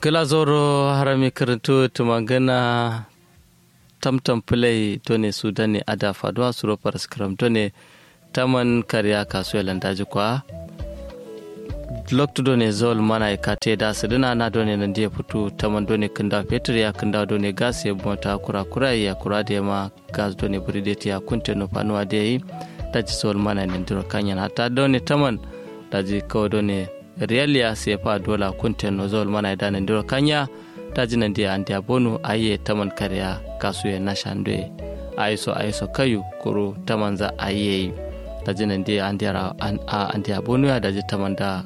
kila zoro harami karanto tumangana tamtam play tone sudani ada fadwa suro paraskram tone taman kariya kasuwa landaji kwa lokto done zol mana ikate da sidina na done nan dia futu taman done kinda petir ya kinda done gas ya mota kura ya kura da ma gas done brideti ya kunte no panwa dai taji zol mana nan diro kanyan hatta done taman taji ko done realia sefa dola kunte no zol mana da nan diro kanya taji nan dia andia bonu aye taman kariya kasuwa na shandwe aiso kayu kuru taman za aye tajinan dia andia bonu ya daji tamanda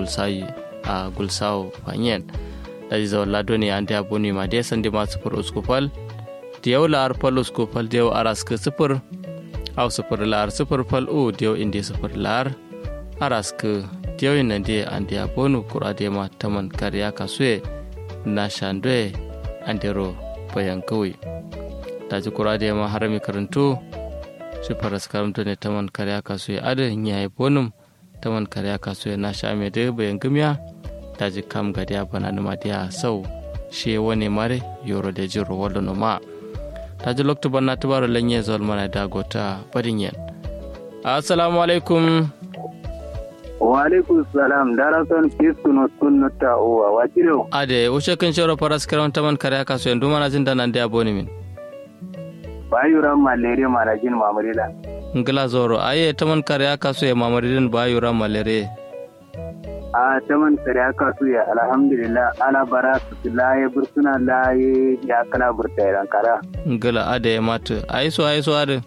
gulsawo fanyen daji zawalla doni andia bonu ma dia sandi ma super uskupal diyaw lar pal uskupal diyaw arask super aw super lar super pal o diyaw indi super lar arask diyaw nan dia andia bonu kurade ma taman kariya kaswe na shandwe andero bayankawi daji kurade ma harami karantu shi faras karamta ne taman kariya kasuwa adin ya yi bonum taman kariya kasuwa na sha mai da bayan gumiya ta ji kam gadi ya bana numa da sau shi wani mare yoro da jiro wadda numa ta ji lokta bana ta baro lanye zuwa mana da gota barin yan assalamu alaikum wa alaikum salam darasan kiskunu sunnata uwa wajiro ade ushe kan shoro faras karamta taman kariya kasuwa ndu mana jin da nan da boni min bayuran malaria marajin mamarila ngila zoro aye taman kariya kasu ya mamaridin bayuran malaria a taman kariya kasu ya alhamdulillah ala baratu laye bursuna laye ya kala burtairan kara ngila ade mata aiso ade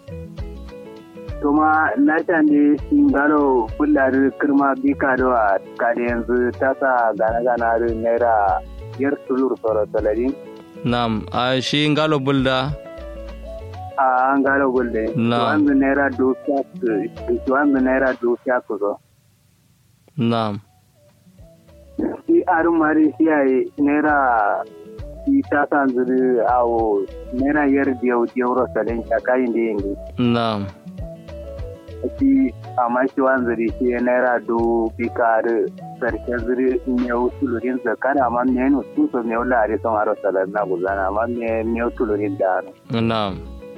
kuma na tande ngalo bullari kirma bika do a kade yanzu tasa gana naira yar tulur soro talarin nam a shi ngalo bulda an gano gulde wanda naira dukiya ku zo na'am shi arin mari shi yayi naira shi ta san zuri awo naira yar diyau rosalin shakayin da yin na'am shi amma shi wanzuri shi naira bikar sarkin zuri miyau tulurin zakar amma miyau tuso miyau lari son arosalar na guzana amma miyau tulurin da na'am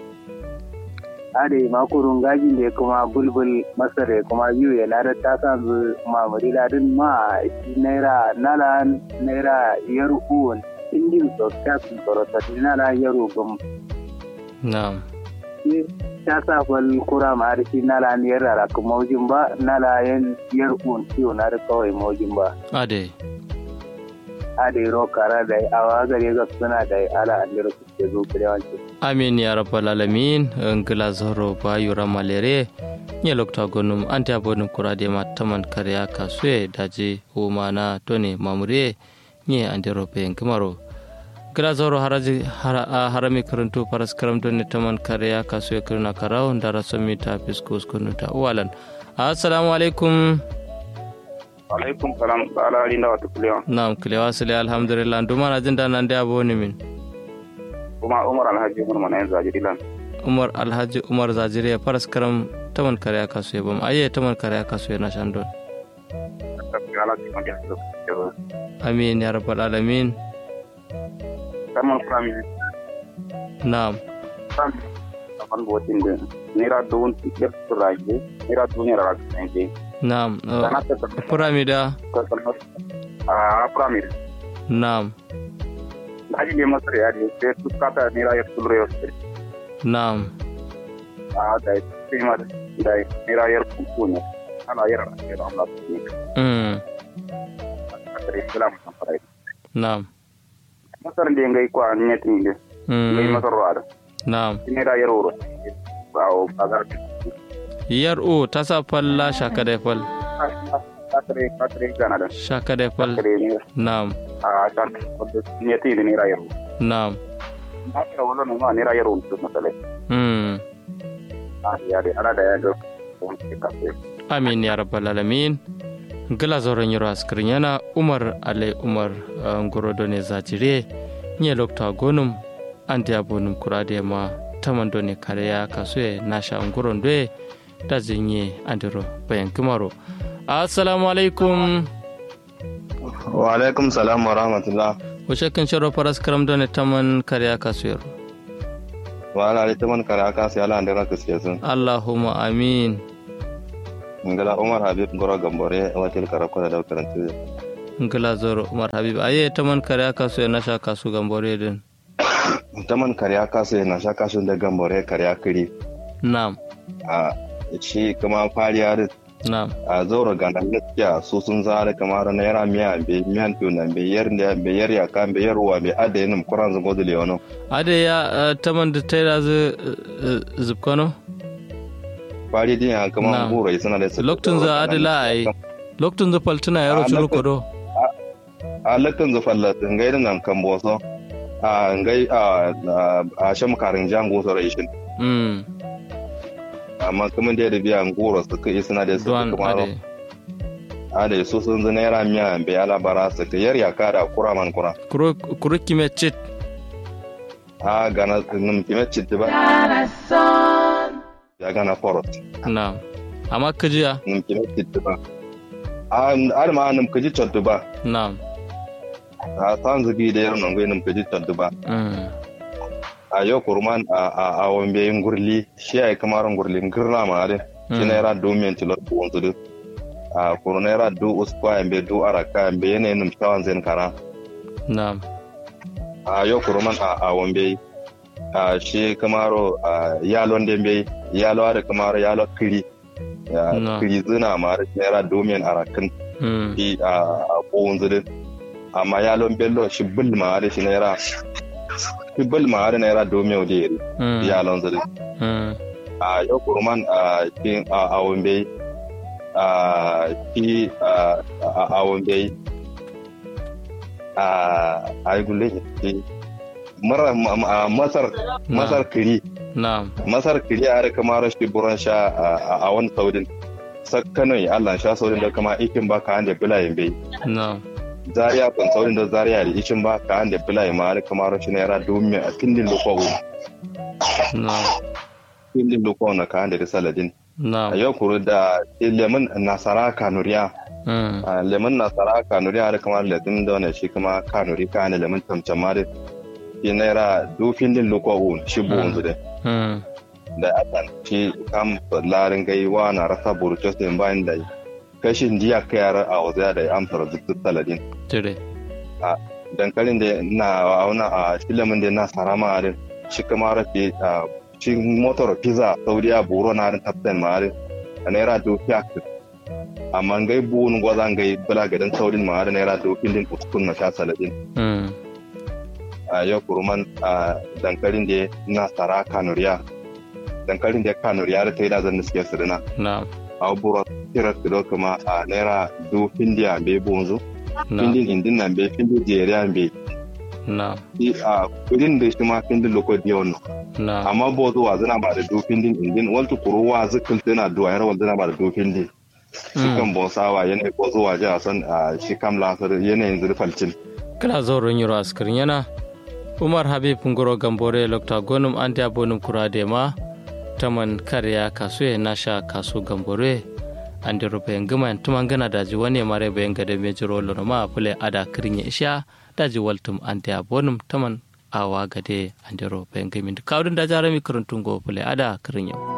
ade makurun gajin da kuma bulbul masar da kuma biyu ya ladar ta sanzu mamuri ladin ma naira yar uwan indin sosai sun tsarota nala yaro gum na'am ta sa fal kura ma arshi nala yar rara kuma maujin ba nala yar uwan ciwo na da kawai maujin ba ade ro kara da awa gare ga suna da ala andira su ke zo kurewanci amin ya rabbal alamin ngila zoro bayura malere nye lokta gonum anti abonum kurade ma taman kariya kaswe daji umana tone mamure nye andiro pe ngmaro ngila zoro harami karantu paras karam tone taman kariya kaswe kurna karau ndara somita piskus kunuta walan assalamu alaikum alaikum salam ala alinda watu kulewa naam kulewa sile alhamdulillah nduma na jinda nande aboni min kuma umar alhaji umar mana zajiri lan umar zajiri ya faras karam taman kariya kasu ya bam aye taman kariya kasu ya na shandon amin ya rabbal alamin taman prami naam taman botin de nira don tiket raje nira dunia raje naam pyramida pyramid naam haji ne masar ya ne sai su kata nira ya tulre wasu naam da sai ma da nira ya kuno ana yara da Allah akare salam sarai naam masar de ngai ko an nyeti ne ngai masar wada naam nira ya ro bawo bazar yar o ta sa falla shaka da fal katre gana da shaka da fal naam a kan nyeti ne rayo naam aka wala no ma ne rayo to masale ya de ala da ya do amin ya rabbal alamin gala zoron yaro askrin yana umar ngorodo ne zajire nye lokta gonum anti abonum kurade ma tamando ne kariya kasue nasha ngorondwe da zinye andiro bayan kumaro assalamu alaikum wa alaikum salam wa rahmatullah wace kan sharo faras karam don taman kariya kasuwar wala taman kariya kasu yala andira kusiyasun Allahumma amin ngala Umar Habib goro gambore wakil karako da daukarantu ngala zoro Umar Habib aye taman kariya kasuwar na sha kasu gambore din taman kariya kasu na sha kasu da gambore kariya kiri na'am a shi kuma fariya na'am a zoro ganda gaskiya su sun zare kamar naira miyan tuna biyar ya kan biyar ruwa bai adayin kuran zago da leono ade ya taman da taira zubkano fari din ya kama goro suna da loktun za adila ai loktun za faltuna yaro churu kodo a loktun za fallatin gaidan nan kan boso a ngai a sham karin jango so raishin amma kuma da biya goro su kai suna da su kuma da su sun zana naira miya bai alabara su ka yar ya kada kura man kura kuru kimechit a gana num kimechit ba ya gana forest na'am amma kajiya num kimechit ba a ma num kaji choddu ba na'am a san zubi da yar nan gai num kaji choddu ba a yau kurman a wambe yin gurli shi ya yi kamarin gurlin girna ma dai shi na yara domin tilor ko wanzu duk a kuru na yara do uskwa yambe do araka yambe yanayin numshawan zai kara na'am a yau kurman a wambe a shi kamaro yalon dembe yalo da kamaro yalo kiri kiri zina ma da shi na yara domin arakan shi a ko wanzu duk amma yalon bello shi bul ma da shi na yara People ma har naira domin waje iyalan zuri. A yau kurman a cikin a wambe a wambe a gule ne masar kiri. Masar kiri a rika mara shi buran sha a wani saudin. Sakkanoi Allah sha saudin da kama ikin baka hande bilayen bai. Zaria kan saurin da Zaria da ishin ba ka hande bilai ma da kamar shi naira domin a kindin lokawo kindin lokawo na ka hande da saladin a yau kuru da lemon nasara kanuriya lemon nasara kanuriya da kamar ladin da wani shi kuma kanuri ka hande lemon tamcama da shi naira dofin din lokawo shi buwan su da asan shi kam larin gaiwa na rasa burjosin bayan da kashin jiya ka yara a wasu da ya amsar zuttun saladin. Tire. A dankalin da na auna a filamin da na sarama a shi kama rafi a cikin motar pizza saudiya buru na harin tafsan ma'arin a naira dofi a kan. Amma gai buwun gwazan gai bula gadon saudin ma'arin naira dofin din uskun na sha saladin. A yau kuruman a dankalin da na sara kanuriya. Dankalin da kanuriya da ta yi da zan suke sirina. Abubuwa tirar da kuma a naira do findiya be bonzo findin indin nan be findin jeriya be a kudin da shi ma findin lokodi yawon amma bozo wa zana ba da do findin indin waltu kuro wa zikin tana duwa yar wal zana ba da do findin shi kan bonsawa yanayi bozo wa ji a son a shi kam lasar yanayin zurfalcin kala zaurin yaro askirin yana Umar Habib Ngoro Gambore Lokta Gonum Anti Abonum Kuradema taman karya kasu ya nasha kasu Gambore andi rupe ngama tuman gana daji wani mare bayan gada mejiro lona ma fule ada kirin ya isha daji waltum Anti Abonum taman awa gade andi rupe ngami kawdin da jarami kurun tungo fule ada kirin yau